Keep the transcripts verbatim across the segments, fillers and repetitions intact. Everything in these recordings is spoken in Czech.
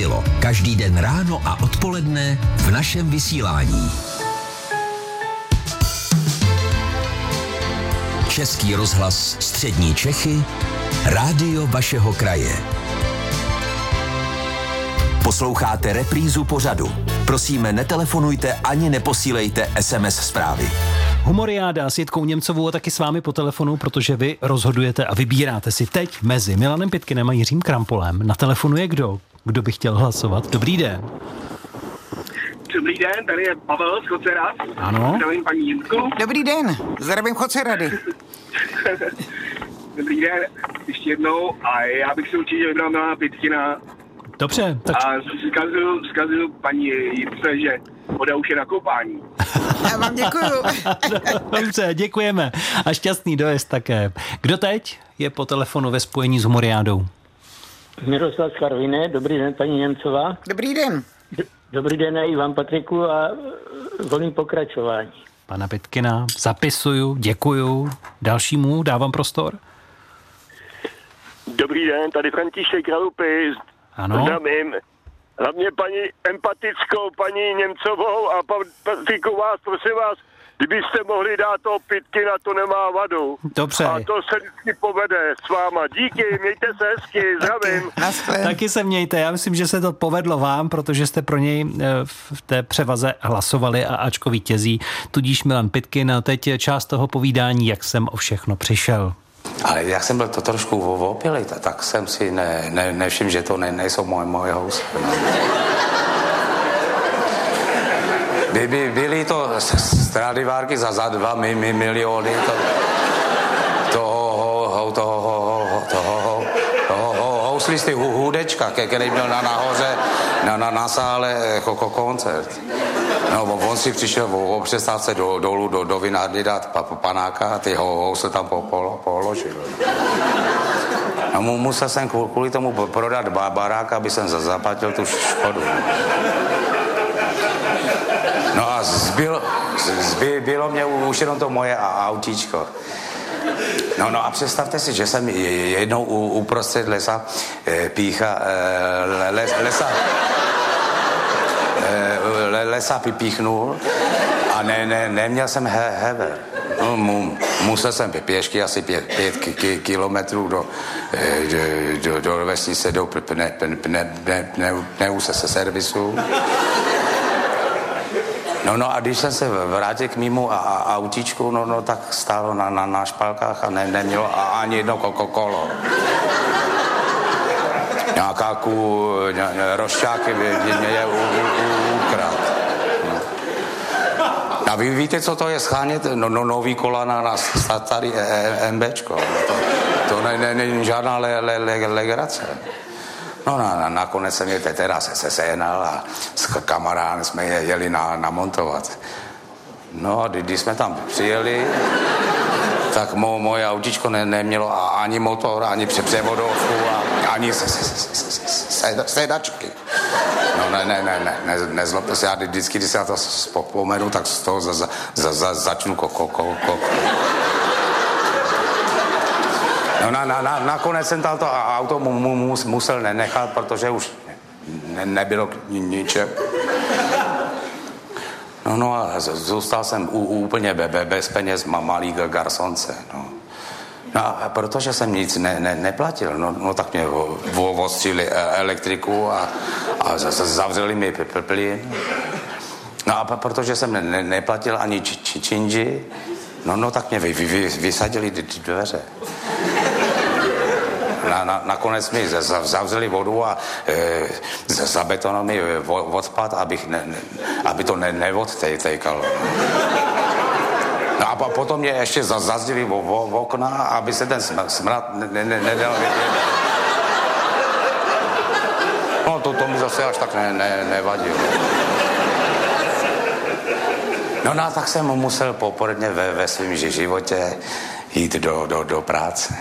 bavilo. Každý den ráno a odpoledne v našem vysílání. Český rozhlas Střední Čechy, rádio vašeho kraje. Posloucháte reprízu pořadu. Prosíme, netelefonujte ani neposílejte es em es zprávy. Humoriáda s Jitkou Němcovou a taky s vámi po telefonu, protože vy rozhodujete a vybíráte si teď mezi Milanem Pitkinem a Jiřím Krampolem. Na telefonu je kdo? Kdo by chtěl hlasovat? Dobrý den. Dobrý den, tady je Pavel z Chocerad. Ano. Zdravím paní Jitku. Dobrý den, zdravím Chocerady. Dobrý den, ještě jednou. A já bych si určitě vybral Milana Pitkina. Dobře. Tak... A zkazuju, zkazuju paní Jitce, že voda už je na koupání. Já vám děkuju. Dobře, děkujeme. A šťastný dojezd také. Kdo teď je po telefonu ve spojení s Humoriádou? Miroslav Karviné, dobrý den, paní Němcová. Dobrý den. Dobrý den i vám, Patriku, a volím pokračování. Pana Pitkina zapisuju, děkuju. Dalšímu dávám prostor. Dobrý den, tady František Kralupy. Ano. Zdravím. Hlavně paní empatickou, paní Němcovou a Patriku vás, prosím vás, kdybyste mohli dát toho Pitkina, to nemá vadu. Dobře. A to se vždycky povede s váma. Díky, mějte se hezky, zdravím. Taky, Taky se mějte. Já myslím, že se to povedlo vám, protože jste pro něj v té převaze hlasovali a Ačko vítězí. Tudíž Milan Pitkin. Teď je část toho povídání, jak jsem o všechno přišel. Ale jak jsem byl to trošku opilý, tak jsem si ne, ne, nevšiml, že to ne, nejsou moje, moje housy. No. By, by, byly to Stradivárky za, za dva mi, mi, miliony to, toho, toho, toho, toho, toho houslisty Hudečka, který byl na nahoře na, na, na sále jako koncert. No, on si přišel o přestávce do, dolů do, do vinárny dát pa, panáka a ty ho, housle tam po, po, položil. No, musel jsem kvůli tomu prodat barák, aby jsem zaplatil tu škodu. No a zbyl, zbyl, bylo mě už jenom to moje autíčko. No, no a představte si, že jsem jednou uprostřed lesa pícha, les, lesa, lesa píchnul a ne, ne, neměl jsem he, hever. No, mu, musel jsem pěšky asi pět, pět ki, ki, kilometrů do, do, do, do vesnice, do pne, pne, pne, pne, pne, pne, se servisu. No, no a když jsem se vrátil k mému a, a autíčku, no, no tak stálo na, na, na špalkách a ne, nemělo a, ani jedno koko, kolo. Nějaká ků, rošťáky mě je ukrad. No. A vy víte, co to je schánět no, no, nový kola na, na starý MBčko. To, to není ne, ne, žádná le, le, le, legrace. No na, na, nakonec jsem je teda se sesénal a s kamarádem jsme je jeli na, namontovat. No a když jsme tam přijeli, tak mo, moje autíčko ne, nemělo ani motor, ani převodovku a ani se, se, se, se, se, sedačky. No ne, ne, ne, ne, ne nezlobte se, já vždycky, když se na to vzpomenu, tak z toho za, za, za, za, začnu koko, koko, koko. No na, na, na, nakonec jsem tam to auto mu, mu, musel nenechat, protože už ne, nebylo k ničem. No, no a zůstal jsem u, úplně be, be, bez peněz malý garsonce. No. No a protože jsem nic ne, ne, neplatil, no, no tak mě ostřili elektriku a, a zavřeli mi plyn. No a protože jsem ne, ne, neplatil ani či, či, činži, no, no tak mě vy, vy, vy, vysadili dveře. Na, na, nakonec mi zavřeli vodu a e, zabetonovali mi odpad, abych ne, ne, aby to ne, neodtejkalo. No a potom mě ještě zazděli v okna, aby se ten smrad ne, ne, nedal vidět. No to, to mi zase až tak ne, ne, nevadilo. No, no tak jsem musel poporodně ve, ve svém životě jít do, do, do práce.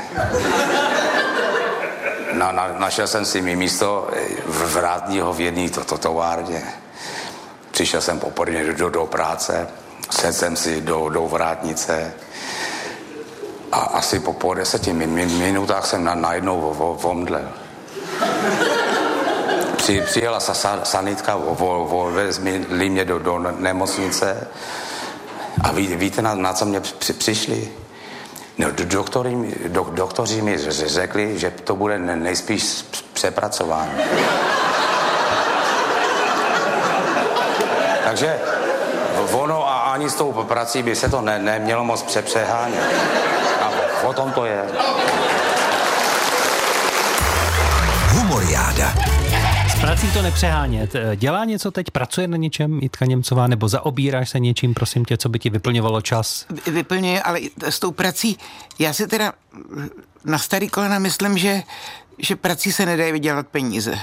No, na, našel jsem si mi místo vrátního v jedné to, to, továrně. Přišel jsem poporodně do, do, do práce, sedl jsem si do, do vrátnice a asi po, po deseti min, minutách jsem na, najednou omdlel. při, přijela sa, sa, sanitka, vezli mě do, do nemocnice a ví, víte, na, na co mě při, přišli? No, doktory, do, doktoři mi řekli, že to bude nejspíš přepracování. Takže ono a ani s tou prací by se to ne, nemělo moc přepřehánět. A o tom to je. Humoriáda. S prací to nepřehánět. Dělá něco teď? Pracuje na něčem Jitka Němcová? Nebo zaobíráš se něčím, prosím tě, co by ti vyplňovalo čas? Vyplňuje, ale s tou prací, já si teda na starý kolena myslím, že, že prací se nedají vydělat peníze.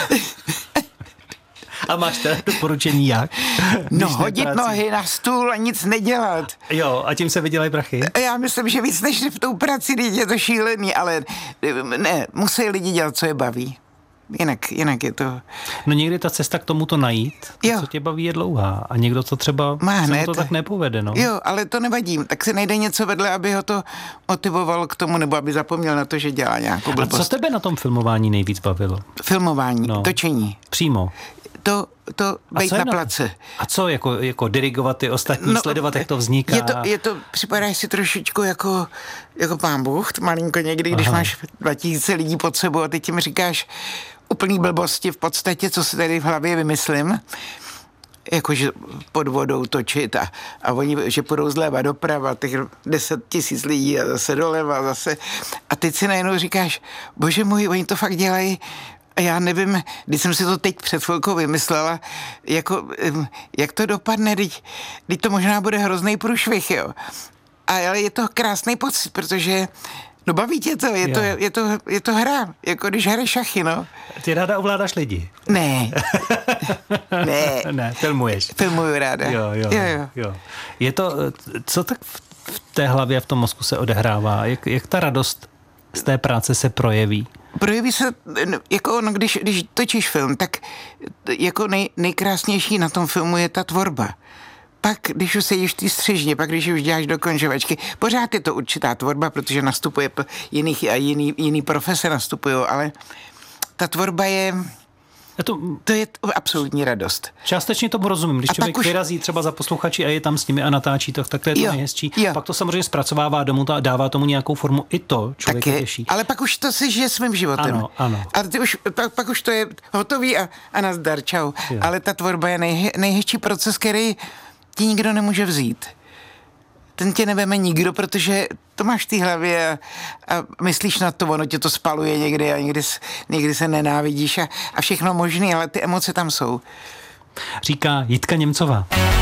A máš teda doporučení jak? No hodit prací. Nohy na stůl a nic nedělat. Jo, a tím se vydělají prachy? Já myslím, že víc než v tou prací je to šílený, ale ne, musí lidi dělat, co je baví. Jinak, jinak je to... No někdy ta cesta k tomuto najít, to, co tě baví, je dlouhá. A někdo to třeba má hned. to tak nepovede, no. Jo, ale to nevadí. Tak se najde něco vedle, aby ho to motivovalo k tomu, nebo aby zapomněl na to, že dělá nějakou blbost. A co tebe na tom filmování nejvíc bavilo? Filmování, no. Točení. Přímo. To, to bejt na place. A co, jako, jako dirigovat ty ostatní, no, sledovat, jak to vzniká? Je to, je to, připadáš si trošičku jako, jako pán Bůh, malinko někdy, když Aha. máš dva tisíce lidí pod sebou a teď jim říkáš úplný blbosti v podstatě, co si tady v hlavě vymyslím, jakože pod vodou točit a, a oni, že půjdou zleva doprava, těch deset tisíc lidí a zase doleva, a zase. A teď si najednou říkáš, bože můj, oni to fakt dělají. A já nevím, když jsem si to teď před chvilkou vymyslela, jako, jak to dopadne, teď, teď to možná bude hrozný průšvih, jo. A, ale je to krásný pocit, protože no baví tě to, je, to, je, to, je to hra, jako když hraješ šachy, no. Ty ráda ovládáš lidi? Ne. ne. Ne, filmuješ. Filmuju ráda. Jo, jo, jo, jo. jo. Je to, co tak v, v té hlavě, v tom mozku se odehrává? Jak, jak ta radost z té práce se projeví? Projeví se, jako no, když, když točíš film, tak jako nej, nejkrásnější na tom filmu je ta tvorba. Pak, když už sedíš v té střižně, pak, když už děláš dokončovačky, pořád je to určitá tvorba, protože nastupuje jiných a jiný, jiný profese nastupují, ale ta tvorba je... To, to je absolutní radost. Částečně tomu rozumím. Když a člověk už... vyrazí třeba za posluchači a je tam s nimi a natáčí to, tak to je to jo, nejhezčí. Jo. Pak to samozřejmě zpracovává domů a dává tomu nějakou formu. I to člověk je, těší. Ale pak už to si žije svým životem. Ano, ano. Ale ty už, pak, pak už to je hotový a, a nazdar, čau. Jo. Ale ta tvorba je nej, nejhezčí proces, který ti nikdo nemůže vzít. Ten tě neveme nikdo, protože to máš v té hlavě a, a myslíš na to, ono tě to spaluje někdy a někdy, někdy se nenávidíš a, a všechno možný, ale ty emoce tam jsou. Říká Jitka Němcová.